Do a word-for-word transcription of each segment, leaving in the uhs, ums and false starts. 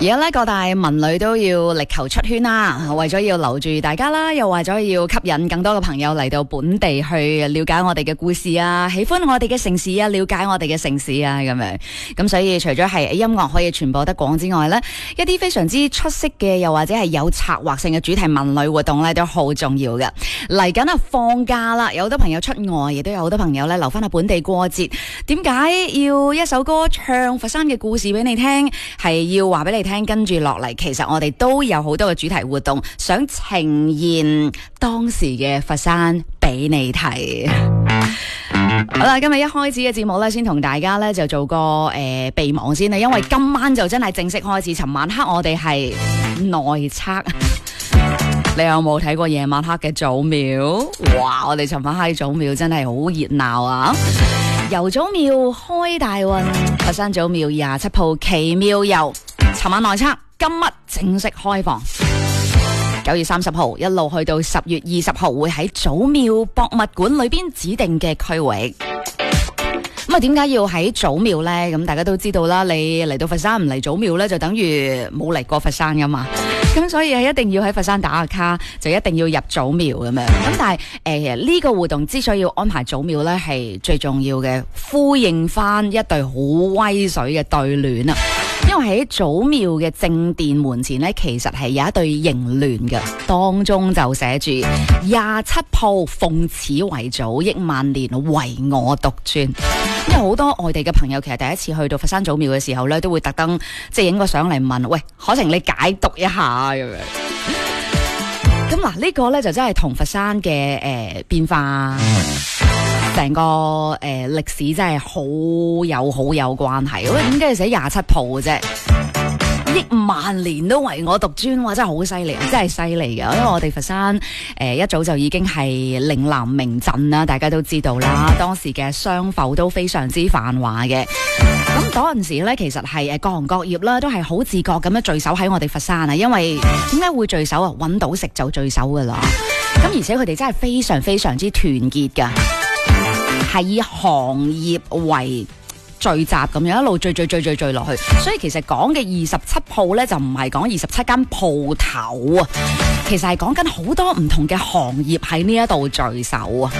而家咧，各大文旅都要力求出圈啦，為咗要留住大家啦，又為咗要吸引更多嘅朋友嚟到本地去了解我哋嘅故事啊，喜歡我哋嘅城市啊，了解我哋嘅城市啊，咁樣。咁所以除咗係音樂可以傳播得廣之外呢，一啲非常之出色嘅，又或者係有策劃性嘅主題文旅活動呢，都好重要嘅。嚟緊啊，放假啦，有好多朋友出外，亦都有好多朋友呢留翻喺本地過節。點解要一首歌唱佛山嘅故事俾你聽？係要話俾你聽。跟住落嚟，其實我哋都有好多嘅主題活動，想呈現當時嘅佛山俾你睇。好啦，今日一開始嘅節目咧，先同大家咧就做個誒備忘先啦，因為今晚就真係正式開始。尋晚黑我哋係內測，你有冇睇過夜晚黑嘅祖廟？哇！我哋尋晚黑祖廟真係好熱鬧啊！遊祖廟開大運，佛山祖廟廿七鋪奇妙遊。尋晚內測，今日正式開放。九月三十號一路去到十月二十號，會喺祖廟博物館裏邊指定嘅區域。咁啊，點解要喺祖廟呢？咁大家都知道啦，你嚟到佛山唔嚟祖廟呢，就等於冇嚟過佛山噶嘛。咁所以係一定要喺佛山打個卡，就一定要入祖廟咁樣。咁但係誒呢個活動之所以要安排祖廟呢，係最重要嘅，呼應翻一對好威水嘅對聯啊！因為喺祖廟嘅正殿門前呢，其實係有一對楹聯嘅，當中就寫住廿七鋪奉此為祖，億萬年唯我獨尊。因為好多外地嘅朋友其實第一次去到佛山祖廟嘅時候呢，都會特登即係影個相嚟問，喂，可成你解讀一下咁樣。咁嗱，呢個呢就真係同佛山嘅誒、呃、變化。成個誒歷、呃、史真係好有好有關係。喂，點解要寫廿七鋪嘅啫？億萬年都唯我獨尊，哇！真係好犀利，真係犀利㗎。因為我哋佛山誒、呃、一早就已經係嶺南名鎮啦，大家都知道啦。當時嘅商埠都非常之繁華嘅。咁嗰陣時咧，其實係誒各行各業啦，都係好自覺咁樣聚首喺我哋佛山啊。因為點解會聚首啊？揾到食就聚首噶啦。咁而且佢哋真係非常非常之團結㗎。係以行業為聚集咁樣一路聚聚聚聚聚落去，所以其實講嘅二十七鋪呢，就唔係講二十七間鋪頭啊，其實係講緊好多唔同嘅行業喺呢一度聚首啊。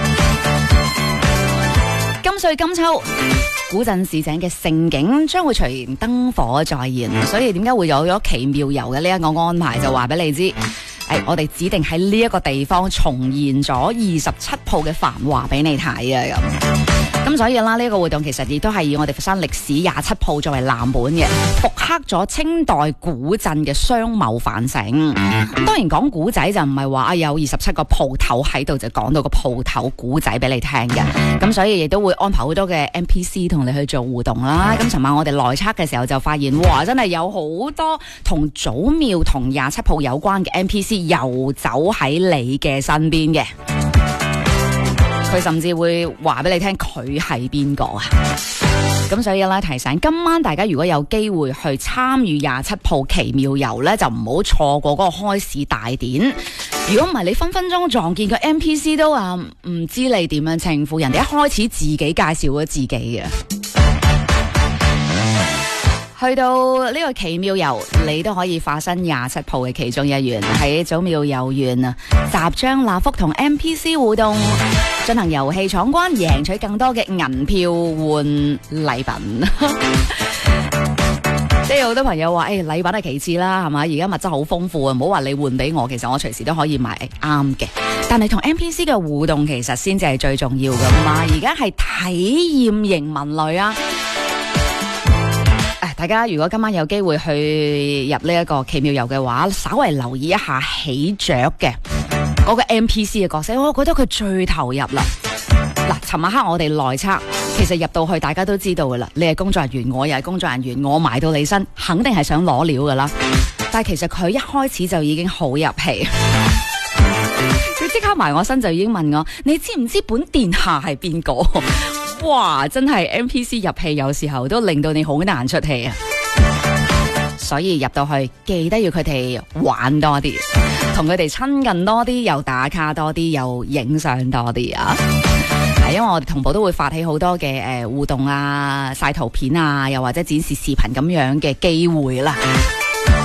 今歲今秋，古鎮市井嘅盛景將會隨燈火再現，所以點解會有咗奇妙遊嘅呢一個安排，就話俾你知。誒，我哋指定喺呢一個地方重現咗二十七鋪嘅繁華俾你睇啊！咁咁所以啦，呢、這個活動其實亦都係以我哋佛山歷史廿七鋪作為藍本嘅，復刻咗清代古鎮嘅商貿繁盛。咁當然講古仔就唔係話啊有二十七個鋪頭喺度就講到個鋪頭古仔俾你聽嘅。咁所以亦都會安排好多嘅 N P C 同你去做互動啦。咁尋晚我哋內測嘅時候就發現，哇！真係有好多同祖廟同廿七鋪有關嘅 N P C。遊走喺你嘅身邊嘅，佢甚至會話俾你聽佢係邊個啊！咁所以咧，提醒今晚大家如果有機會去參與廿七鋪奇妙遊咧，就唔好錯過嗰個開市大典。如果唔係，你分分鐘撞見個 N P C 都啊唔知你點樣稱呼，人哋一開始自己介紹咗自己嘅。去到呢個奇妙遊，你都可以化身廿七鋪嘅其中一員，喺祖廟遊園啊，集章納福同 N P C 互動，進行遊戲闖關，贏取更多嘅銀票換禮品。即係好多朋友話，誒、欸，禮品係其次啦，係嘛？而家物質好豐富啊，唔好話你換俾我，其實我隨時都可以買啱嘅。但係同 N P C 嘅互動，其實先至係最重要噶嘛。而家係體驗型文旅啊。大家如果今晚有機會去入呢一個奇妙遊嘅話，稍微留意一下喜鵲嘅嗰個 N P C 嘅角色，我覺得佢最投入啦。嗱，尋晚黑我哋內測，其實入到去大家都知道噶啦，你係工作人員，我又係工作人員，我埋到你身，肯定係想攞料噶啦。但係其實佢一開始就已經好入戲，佢即刻埋我身就已經問我：你知唔知本殿下係邊個？哇！真係 N P C 入戲，有時候都令到你好難出戲啊！所以入到去記得要佢哋玩多啲，同佢哋親近多啲，又打卡多啲，又影相多啲啊！因為我哋同步都會發起好多嘅誒互動啊、晒圖片啊，又或者展示視頻咁樣嘅機會啦。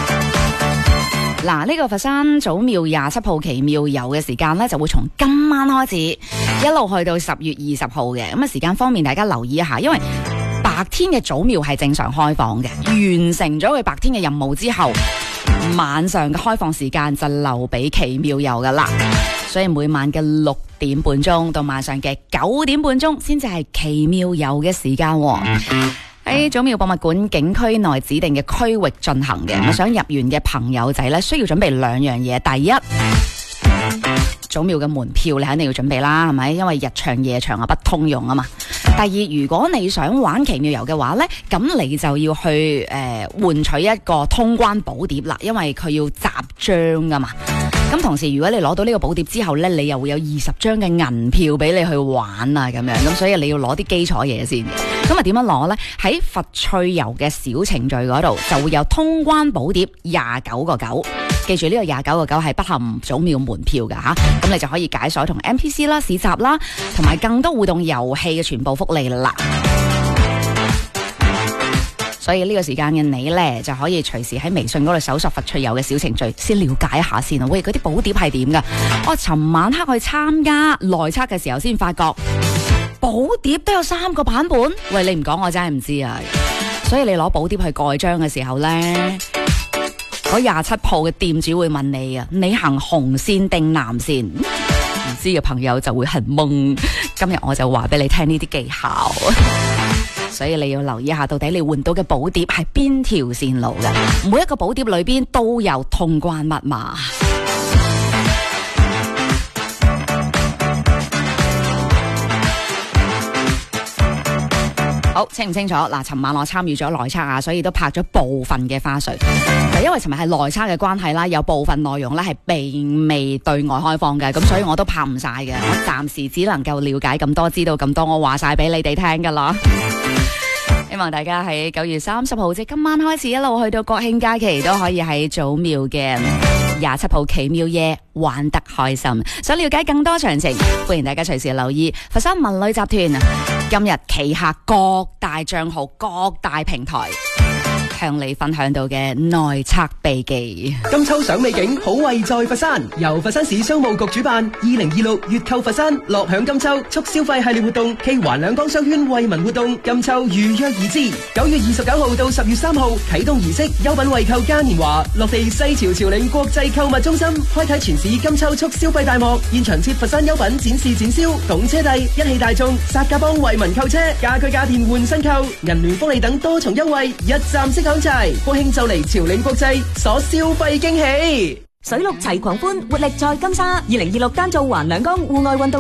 嗱，呢個佛山祖廟廿七號奇妙遊嘅時間呢，就會從今晚開始，一路去到十月二十號嘅。咁啊，時間方面大家留意一下，因為白天嘅祖廟係正常開放嘅，完成咗佢白天嘅任務之後，晚上嘅開放時間就留俾奇妙遊噶啦。所以每晚嘅六點半鐘到晚上嘅九點半鐘，先至係奇妙遊嘅時間。喺祖廟博物館景區內指定嘅區域進行嘅。我想入園嘅朋友仔呢，需要準備兩樣嘢。第一，祖廟嘅門票你肯定要準備啦，係咪？因為日場夜場啊不通用啊嘛。第二，如果你想玩奇妙遊嘅話呢，咁你就要去誒換取一個通關寶碟啦，因為佢要集章噶嘛。咁同時，如果你攞到呢個寶碟之後呢，你又會有二十張嘅銀票俾你去玩啊，咁樣。咁所以你要攞啲基礎嘢先。咁啊點樣攞呢？喺佛趣遊嘅小程序嗰度就會有通關寶碟廿九個九。記住呢個廿九個九係不含祖廟門票㗎吓。咁你就可以解鎖同 N P C 啦、市集啦，同埋更多互動遊戲嘅全部福利啦。所以呢個時間嘅你呢，就可以隨時喺微信嗰度搜索佛趣遊嘅小程序，先了解一下先啊。喂，嗰啲寶碟係點噶？我尋晚黑去參加內測嘅時候，先發覺寶碟都有三個版本。喂，你唔講我真係唔知啊。所以你攞寶碟去蓋章嘅時候呢，嗰廿七鋪嘅店主會問你啊，你行紅線定藍線？唔知嘅朋友就會很懵。今日我就話俾你聽呢啲技巧。所以你要留意一下，到底你換到嘅寶碟係邊條線路嘅？每一個寶碟裏邊都有通關密碼。好清唔清楚？嗱，尋晚我參與咗內測啊，所以都拍咗部分嘅花絮。就因為尋日係內測嘅關係啦，有部分內容咧係並未對外開放嘅，咁所以我都拍唔晒嘅。我暫時只能夠了解咁多，知道咁多，我話晒俾你哋聽噶啦。希望大家喺九月三十號即今晚開始，一路去到國慶假期，都可以喺祖廟嘅廿七號奇妙夜玩得開心。想了解更多詳情，歡迎大家隨時留意佛山文旅集團今日旗下各大賬號、各大平台向你分享到嘅內測秘技。 金秋賞美景，好惠在佛山。由佛山市商務局主辦，二零二六粵購佛山，樂享金秋促消費系列活動暨環兩江商圈惠民活動，金秋如約而至。九月二十九號到十月三號啟動儀式，優品惠購嘉年華落地西樵朝嶺國際購物中心，開啟全市金秋促消費大幕。現場設佛山優品展示展銷，懂車帝、一汽大眾、薩價幫惠民購車，家居家電換新購，銀聯福利等多重優惠，一站式享齊。國慶就嚟朝嶺國際，所消費驚喜。 水陸齊狂歡，活力在金沙。二零二六丹灶環兩江戶外運動